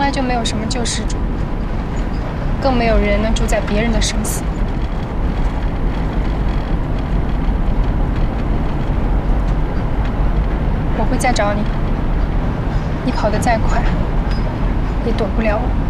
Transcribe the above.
来就没有什么救世主，更没有人能主宰别人的生死。我会再找你，你跑得再快，也躲不了我。